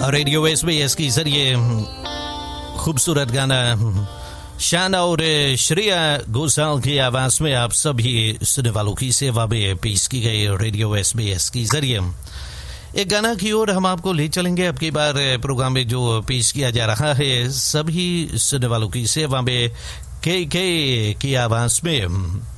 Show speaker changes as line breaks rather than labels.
Radio SBS के जरिए खूबसूरत गाना शान और श्रेया घोषाल की आवाज में आप सभी सुनने वालों की सेवा में पेश की गई रेडियो SBS के जरिए एक गाना की ओर हम आपको ले चलेंगे। अब की बार प्रोग्राम में जो पेश किया जा रहा है सभी सुनने वालों की सेवा में के की आवाज में